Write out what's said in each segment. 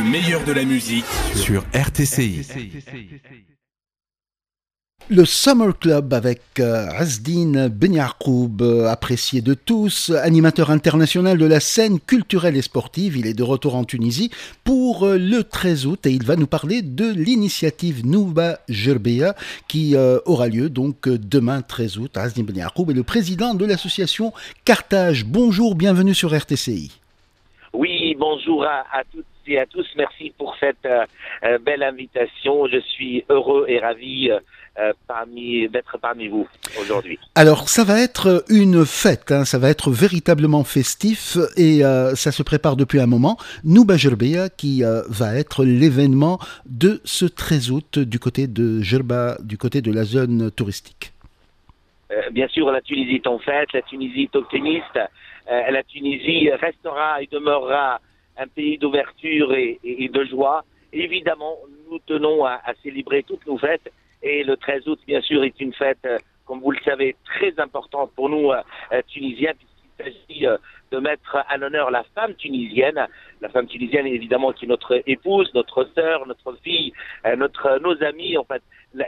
meilleur de la musique sur RTCI. Le Summer Club avec Azdine Ben Yarkoub, apprécié de tous, animateur international de la scène culturelle et sportive. Il est de retour en Tunisie pour le 13 août et il va nous parler de l'initiative Nouba Jerbeya qui aura lieu donc demain 13 août. Azdine Ben Yarkoub est le président de l'association Carthage. Bonjour, bienvenue sur RTCI. Oui, bonjour à toutes et à tous. Merci pour cette belle invitation. Je suis heureux et ravi d'être parmi vous aujourd'hui. Alors, ça va être une fête, hein, ça va être véritablement festif et ça se prépare depuis un moment. Nouba Jerbeya qui va être l'événement de ce 13 août du côté de Jerba, du côté de la zone touristique. Bien sûr, la Tunisie est en fête, la Tunisie est optimiste. La Tunisie restera et demeurera un pays d'ouverture et de joie. Évidemment, nous tenons à célébrer toutes nos fêtes. Et le 13 août, bien sûr, est une fête, comme vous le savez, très importante pour nous, Tunisiens, puisqu'il s'agit de mettre à l'honneur la femme tunisienne. La femme tunisienne, évidemment, qui est notre épouse, notre sœur, notre fille, nos amis. En fait,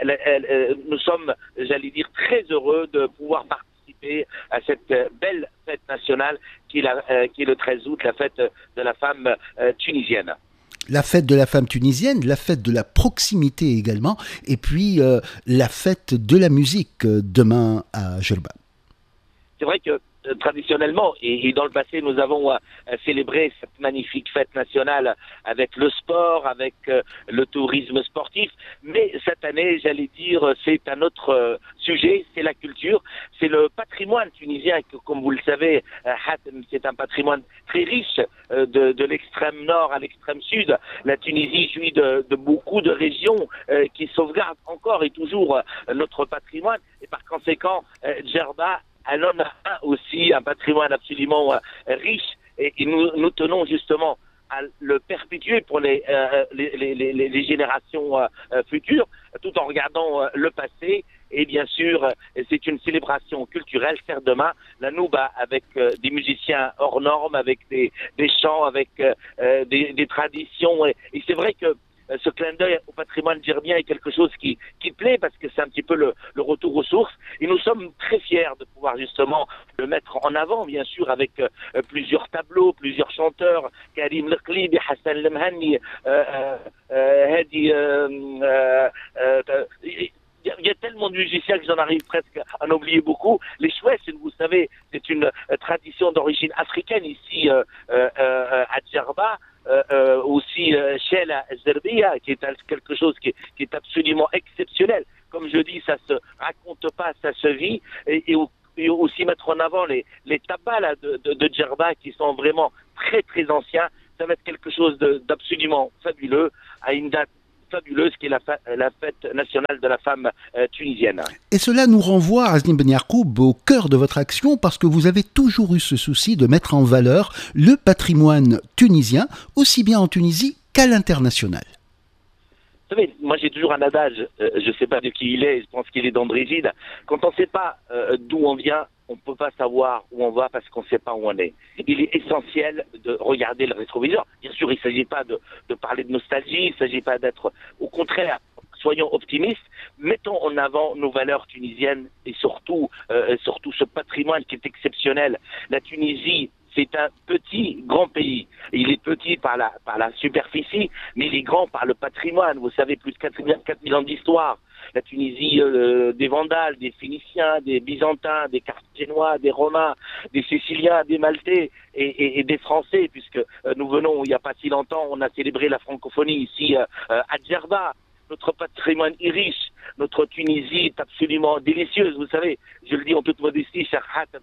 nous sommes, j'allais dire, très heureux de pouvoir participer à cette belle fête nationale qui est le 13 août, la fête de la femme tunisienne. La fête de la femme tunisienne, la fête de la proximité également, et puis la fête de la musique demain à Jerba. C'est vrai que traditionnellement, et dans le passé, nous avons célébré cette magnifique fête nationale avec le sport, avec le tourisme sportif. Mais cette année, j'allais dire, c'est un autre sujet, c'est la culture, c'est le patrimoine tunisien, que, comme vous le savez, c'est un patrimoine très riche de l'extrême nord à l'extrême sud. La Tunisie jouit de beaucoup de régions qui sauvegardent encore et toujours notre patrimoine. Et par conséquent, Djerba a aussi un patrimoine absolument riche et nous tenons justement à le perpétuer pour les générations futures, tout en regardant le passé. Et bien sûr, c'est une célébration culturelle. Certes, demain, la Nouba avec des musiciens hors normes, avec des chants, avec des traditions. Et c'est vrai que ce clin d'œil au patrimoine djerbien est quelque chose qui plaît parce que c'est un petit peu le retour aux sources. Et nous sommes très fiers de pouvoir justement le mettre en avant, bien sûr, avec plusieurs tableaux, plusieurs chanteurs, Karim Leklibi, Hassan Lemhani, Hadi... Il y a tellement de musiciens que j'en arrive presque à en oublier beaucoup. Les chouettes, vous savez, c'est une tradition d'origine africaine ici à Djerba. Aussi Shela Zerbiya, qui est quelque chose qui est absolument exceptionnel. Comme je dis, ça se raconte pas, ça se vit. Et aussi mettre en avant les tapas là, de Djerba qui sont vraiment très très anciens. Ça va être quelque chose d'absolument fabuleux à une date fabuleuse qui est la fête nationale de la femme tunisienne. Et cela nous renvoie, Azdine Ben Yarkoub, au cœur de votre action parce que vous avez toujours eu ce souci de mettre en valeur le patrimoine tunisien, aussi bien en Tunisie qu'à l'international. Vous savez, moi j'ai toujours un adage, je ne sais pas de qui il est, je pense qu'il est d'André-Gide. Quand on ne sait pas d'où on vient, on ne peut pas savoir où on va parce qu'on ne sait pas où on est. Il est essentiel de regarder le rétroviseur. Bien sûr, il ne s'agit pas de parler de nostalgie, il ne s'agit pas d'être... Au contraire, soyons optimistes, mettons en avant nos valeurs tunisiennes et surtout ce patrimoine qui est exceptionnel. La Tunisie, c'est un grand pays. Il est petit par la superficie, mais il est grand par le patrimoine. Vous savez, plus de 4000 ans d'histoire. La Tunisie, des Vandales, des Phéniciens, des Byzantins, des Carthaginois, des Romains, des Siciliens, des Maltais et des Français, puisque nous venons, il n'y a pas si longtemps, on a célébré la francophonie ici à Djerba. Notre patrimoine est riche, notre Tunisie est absolument délicieuse. Vous savez, je le dis en toute modestie, cher Hatem,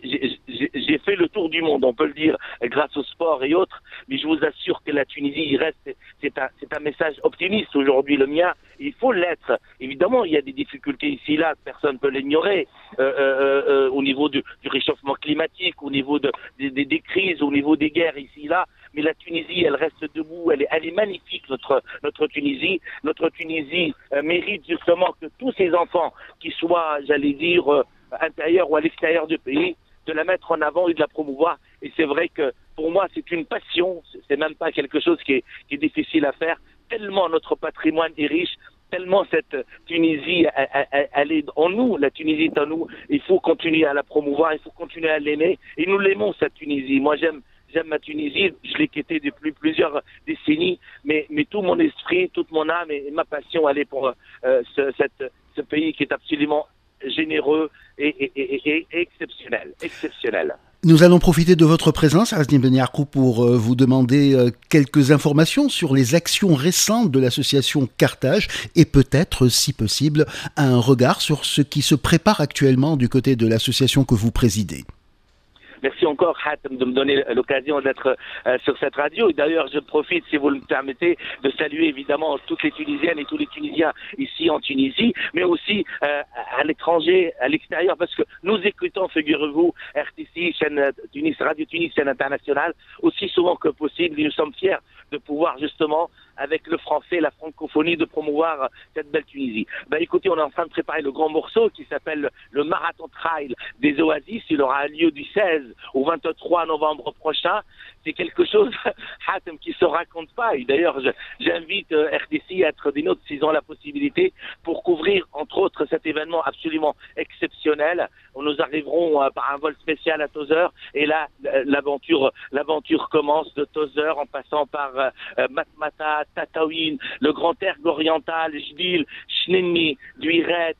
j'ai fait le tour du monde, on peut le dire, grâce au sport et autres, mais je vous assure que la Tunisie, c'est un message optimiste aujourd'hui, le mien, il faut l'être. Évidemment, il y a des difficultés ici, là, personne ne peut l'ignorer, au niveau du réchauffement climatique, au niveau des crises, au niveau des guerres ici, là, mais la Tunisie, elle reste debout, elle est magnifique, notre Tunisie. Notre Tunisie mérite justement que tous ces enfants qui soient, j'allais dire, à l'intérieur ou à l'extérieur du pays, de la mettre en avant et de la promouvoir. Et c'est vrai que pour moi, c'est une passion. C'est même pas quelque chose qui est difficile à faire. Tellement notre patrimoine est riche, tellement cette Tunisie, elle est en nous, la Tunisie est en nous. Il faut continuer à la promouvoir, il faut continuer à l'aimer. Et nous l'aimons, cette Tunisie. Moi, j'aime ma Tunisie, je l'ai quittée depuis plusieurs décennies, mais tout mon esprit, toute mon âme et ma passion, elle est pour ce pays qui est absolument généreux et exceptionnel. Nous allons profiter de votre présence, Azdine Beniarkou, pour vous demander quelques informations sur les actions récentes de l'association Carthage et peut-être, si possible, un regard sur ce qui se prépare actuellement du côté de l'association que vous présidez. Merci encore, Hatem, de me donner l'occasion d'être sur cette radio. Et d'ailleurs, je profite, si vous le permettez, de saluer évidemment toutes les Tunisiennes et tous les Tunisiens ici en Tunisie, mais aussi à l'étranger, à l'extérieur, parce que nous écoutons, figurez-vous, RTC, Radio Tunis, chaîne internationale, aussi souvent que possible. Et nous sommes fiers de pouvoir justement, avec le français, la francophonie, de promouvoir cette belle Tunisie. Écoutez, on est en train de préparer le grand morceau qui s'appelle le Marathon Trail des Oasis. Il aura lieu du 16 au 23 novembre prochain. C'est quelque chose, Hatem, qui se raconte pas. Et d'ailleurs, j'invite RDC à être des nôtres s'ils ont la possibilité pour couvrir, entre autres, cet événement absolument exceptionnel. Nous arriverons par un vol spécial à Tozeur. Et là, l'aventure commence de Tozeur en passant par Matmata, Tataouine, le Grand Erg oriental, Jbil, Chnenni, Duiret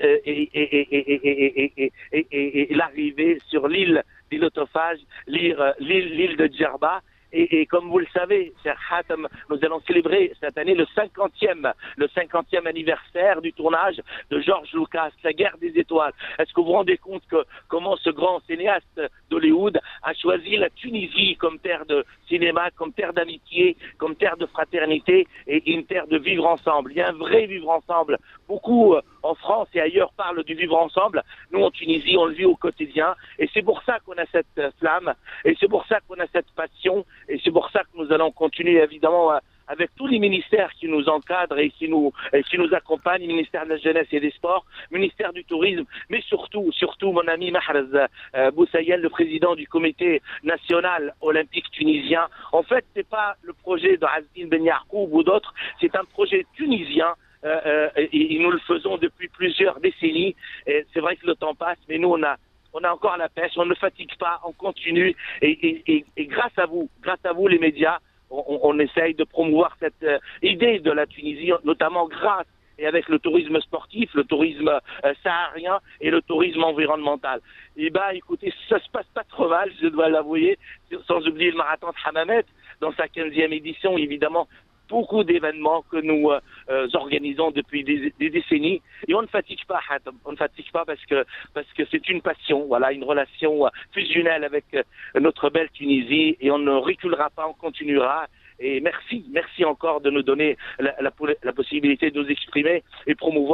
et l'arrivée sur l'île d'Ilotophage, l'île de Djerba. Et comme vous le savez, cher Hatem, nous allons célébrer cette année le 50e anniversaire du tournage de George Lucas, La Guerre des Étoiles. Est-ce que vous vous rendez compte comment ce grand cinéaste d'Hollywood a choisi la Tunisie comme terre de cinéma, comme terre d'amitié, comme terre de fraternité et une terre de vivre ensemble. Il y a un vrai vivre ensemble. Beaucoup en France et ailleurs parlent du vivre ensemble. Nous, en Tunisie, on le vit au quotidien. Et c'est pour ça qu'on a cette flamme. Et c'est pour ça qu'on a cette passion. Et c'est pour ça que nous allons continuer, évidemment, avec tous les ministères qui nous encadrent et qui nous accompagnent, le ministère de la Jeunesse et des Sports, le ministère du Tourisme, mais surtout, mon ami Mahrez Boussayel, le président du comité national olympique tunisien. En fait, c'est pas le projet de Azdine Beniarkou ou d'autres, c'est un projet tunisien. Et nous le faisons depuis plusieurs décennies. Et c'est vrai que le temps passe, mais nous, on a encore la pêche, on ne fatigue pas, on continue. Et grâce à vous, les médias, on essaye de promouvoir cette idée de la Tunisie, notamment grâce et avec le tourisme sportif, le tourisme saharien et le tourisme environnemental. Et écoutez, ça se passe pas trop mal, je dois l'avouer, sans oublier le marathon de Hammamet dans sa 15e édition, évidemment. Beaucoup d'événements que nous organisons depuis des décennies et on ne fatigue pas, on ne fatigue pas parce que c'est une passion, voilà, une relation fusionnelle avec notre belle Tunisie et on ne reculera pas, on continuera. Et merci encore de nous donner la possibilité de nous exprimer et promouvoir